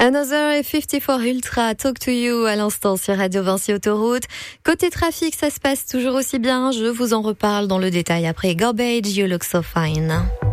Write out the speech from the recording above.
Another et 54 Ultra, Talk to You à l'instant sur Radio Vinci Autoroute. Côté trafic, ça se passe toujours aussi bien. Je vous en reparle dans le détail après Garbage, You Look So Fine.